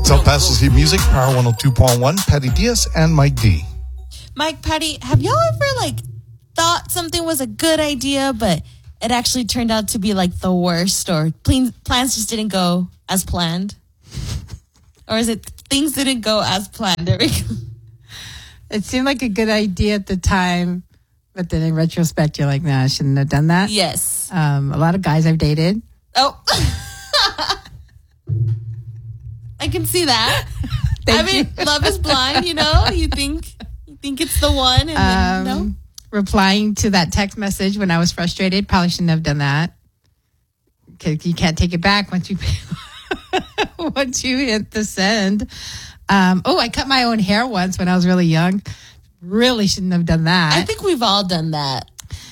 It's El Paso's Hit Music, Power 102.1, Patty Diaz and Mike D. Mike, Patty, have y'all ever thought something was a good idea, but it actually turned out to be the worst, or plans just didn't go as planned? Or is it things didn't go as planned? There we go. It seemed like a good idea at the time, but then in retrospect, you're like, nah, I shouldn't have done that. Yes. A lot of guys I've dated. Oh. I can see that. Love is blind, You think it's the one, and then no. Replying to that text message when I was frustrated, probably shouldn't have done that. You can't take it back once you once you hit the send. I cut my own hair once when I was really young. Really shouldn't have done that. I think we've all done that.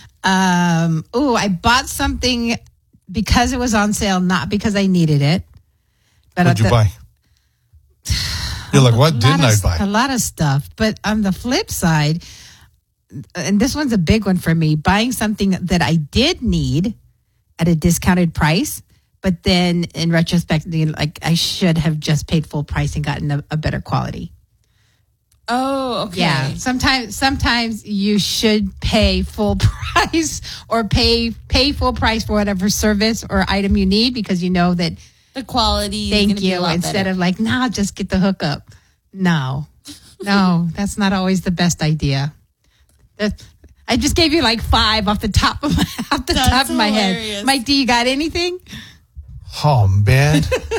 I bought something because it was on sale, not because I needed it. But what'd you buy? You're like, what didn't I buy? A lot of stuff. But on the flip side, and this one's a big one for me, buying something that I did need at a discounted price, but then in retrospect, I should have just paid full price and gotten a better quality. Oh, okay. Yeah. Sometimes you should pay full price or pay full price for whatever service or item you need, because you know that the quality. Thank you. Instead of just get the hookup. No, that's not always the best idea. I just gave you 5 off the top of my head. Mike, do you got anything? Oh man.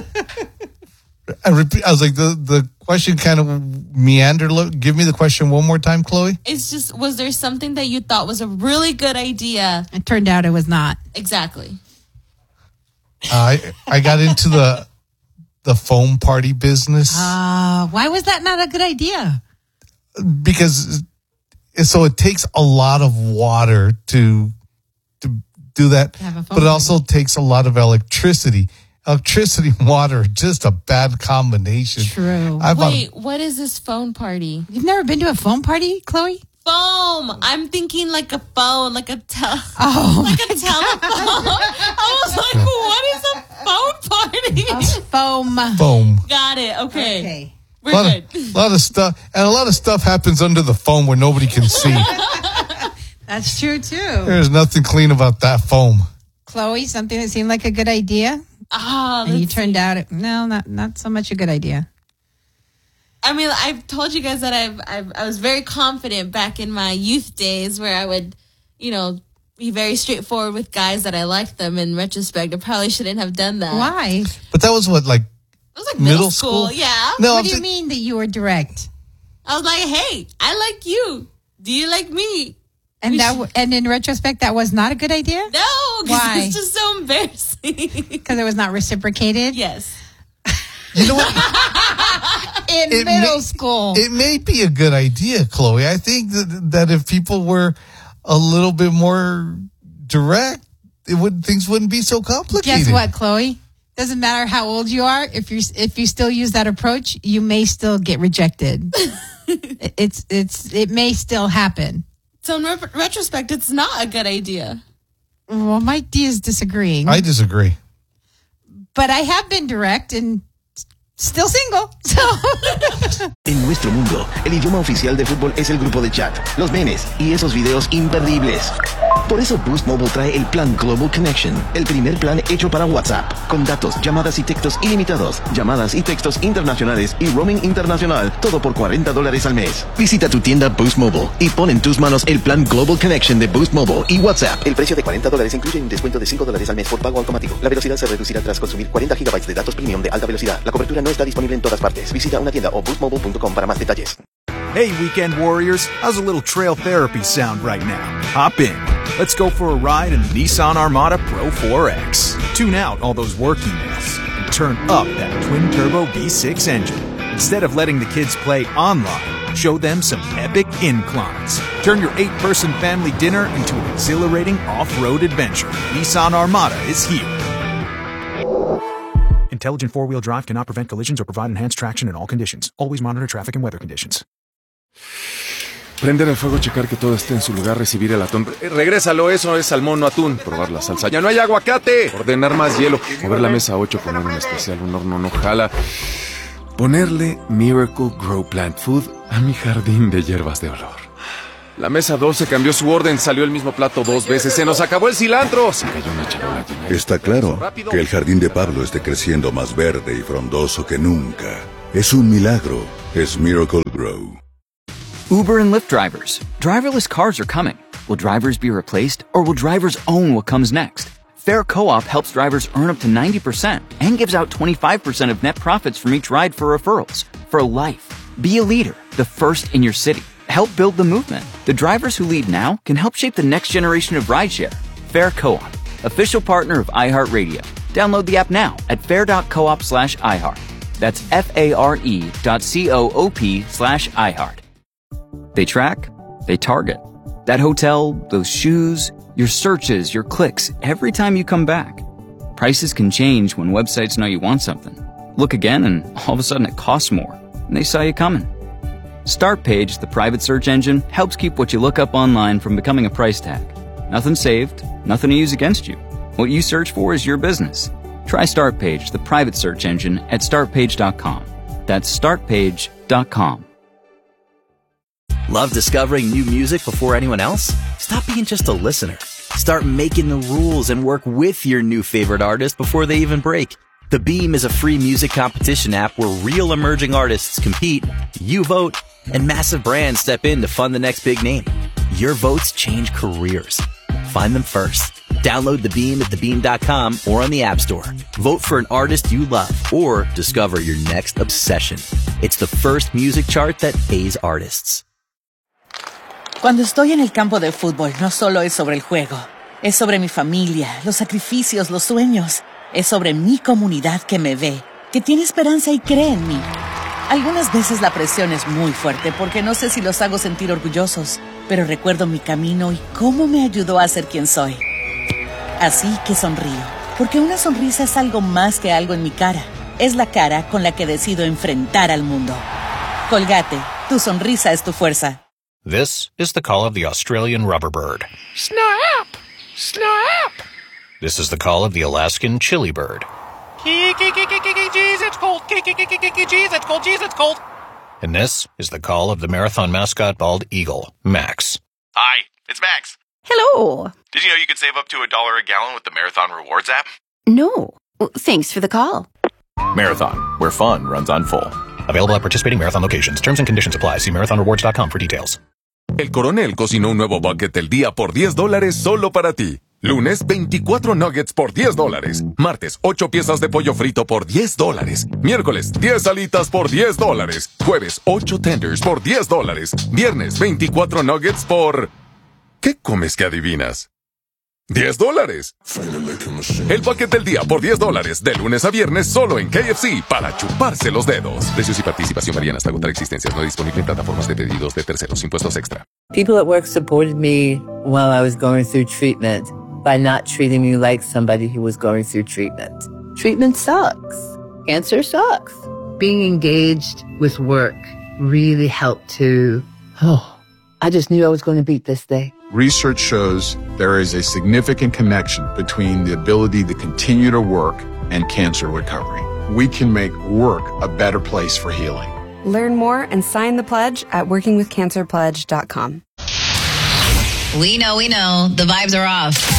I was like, the question kind of meandered. Give me the question one more time, Chloe. It's just, was there something that you thought was a really good idea? It turned out it was not. Exactly. I got into the foam party business. Why was that not a good idea? Because it takes a lot of water to do that, but it also takes a lot of electricity. Electricity and water are just a bad combination. True. Wait, what is this phone party? You've never been to a phone party, Chloe? Foam. I'm thinking like a phone, like a telephone. I was like, what is a phone party? Foam. Got it. Okay. We're good. A lot of stuff, and a lot of stuff happens under the foam where nobody can see. That's true too. There's nothing clean about that foam. Chloe, something that seemed like a good idea. And you turned out not so much a good idea. I mean, I've told you guys that I was very confident back in my youth days where I would, be very straightforward with guys that I liked them. In retrospect, I probably shouldn't have done that. Why? But that was what, it was like middle school. Yeah. No, what do you mean that you were direct? I was like, hey, I like you. Do you like me? And and in retrospect, that was not a good idea? No, why? It's just so embarrassing. Because it was not reciprocated? Yes. You know what? In middle school. It may be a good idea, Chloe. I think that if people were a little bit more direct, things wouldn't be so complicated. Guess what, Chloe? Doesn't matter how old you are. If you still use that approach, you may still get rejected. It may still happen. So in retrospect, it's not a good idea. Well, Mike D is disagreeing. I disagree. But I have been direct and still single. So. En nuestro mundo, el idioma oficial de fútbol es el grupo de chat, los memes y esos videos imperdibles. Por eso Boost Mobile trae el plan Global Connection, el primer plan hecho para WhatsApp, con datos, llamadas y textos ilimitados, llamadas y textos internacionales y roaming internacional, todo por $40 al mes. Visita tu tienda Boost Mobile y pon en tus manos el plan Global Connection de Boost Mobile y WhatsApp. El precio de $40 incluye un descuento de $5 al mes por pago automático. La velocidad se reducirá tras consumir 40 GB de datos premium de alta velocidad. La cobertura no está disponible en todas partes. Visita una tienda o boostmobile.com para más detalles. Hey, weekend warriors, how's a little trail therapy sound right now? Hop in. Let's go for a ride in the Nissan Armada Pro 4X. Tune out all those work emails and turn up that twin-turbo V6 engine. Instead of letting the kids play online, show them some epic inclines. Turn your 8-person family dinner into an exhilarating off-road adventure. Nissan Armada is here. Intelligent four-wheel drive cannot prevent collisions or provide enhanced traction in all conditions. Always monitor traffic and weather conditions. Prender el fuego, checar que todo esté en su lugar, recibir el atún. Regrésalo, eso es salmón, no atún. Probar la salsa. ¡Ya no hay aguacate! Ordenar más hielo. Mover la mesa 8, poner un especial, un horno no jala. Ponerle Miracle Grow Plant Food a mi jardín de hierbas de olor. La mesa 12 cambió su orden, salió el mismo plato 2 veces, se nos acabó el cilantro, se cayó una charola llena. Está claro que el jardín de Pablo esté creciendo más verde y frondoso que nunca. Es un milagro, es Miracle Grow. Uber and Lyft drivers. Driverless cars are coming. Will drivers be replaced, or will drivers own what comes next? Fair Co-op helps drivers earn up to 90% and gives out 25% of net profits from each ride for referrals. For life. Be a leader, the first in your city. Help build the movement. The drivers who lead now can help shape the next generation of rideshare. Fair Co-op, official partner of iHeartRadio. Download the app now at fair.coop/iHeart. That's FARE.coop/iHeart. They track, they target. That hotel, those shoes, your searches, your clicks, every time you come back. Prices can change when websites know you want something. Look again and all of a sudden it costs more. And they saw you coming. Startpage, the private search engine, helps keep what you look up online from becoming a price tag. Nothing saved, nothing to use against you. What you search for is your business. Try Startpage, the private search engine, at startpage.com. That's startpage.com. Love discovering new music before anyone else? Stop being just a listener. Start making the rules and work with your new favorite artist before they even break. The Beam is a free music competition app where real emerging artists compete, you vote, and massive brands step in to fund the next big name. Your votes change careers. Find them first. Download The Beam at thebeam.com or on the App Store. Vote for an artist you love or discover your next obsession. It's the first music chart that pays artists. Cuando estoy en el campo de fútbol, no solo es sobre el juego. Es sobre mi familia, los sacrificios, los sueños. Es sobre mi comunidad que me ve, que tiene esperanza y cree en mí. Algunas veces la presión es muy fuerte porque no sé si los hago sentir orgullosos, pero recuerdo mi camino y cómo me ayudó a ser quien soy. Así que sonrío, porque una sonrisa es algo más que algo en mi cara. Es la cara con la que decido enfrentar al mundo. Colgate, tu sonrisa es tu fuerza. This is the call of the Australian rubber bird. Snap! Snap! This is the call of the Alaskan chili bird. Jeez, it's cold. Jeez, it's cold. Jeez, it's cold. And this is the call of the marathon mascot bald eagle, Max. Hi, it's Max. Hello. Did you know you could save up to $1 a gallon with the Marathon Rewards app? No. Thanks for the call. Marathon, where fun runs on full. Available at participating Marathon locations. Terms and conditions apply. See marathonrewards.com for details. El Coronel cocinó un nuevo bucket del día por $10 solo para ti. Lunes, 24 nuggets por $10. Martes, 8 piezas de pollo frito por $10. Miércoles, 10 alitas por $10. Jueves, 8 tenders por $10. Viernes, 24 nuggets por... ¿Qué comes que adivinas? $10. El bucket del día por $10. De lunes a viernes solo en KFC para chuparse los dedos. Precios y participación varían hasta agotar existencias. No disponible en plataformas de pedidos de terceros. Impuestos extra. People at work supported me while I was going through treatment by not treating me like somebody who was going through treatment. Treatment sucks. Cancer sucks. Being engaged with work really helped to... I just knew I was going to beat this thing. Research shows there is a significant connection between the ability to continue to work and cancer recovery. We can make work a better place for healing. Learn more and sign the pledge at workingwithcancerpledge.com. We know. The vibes are off.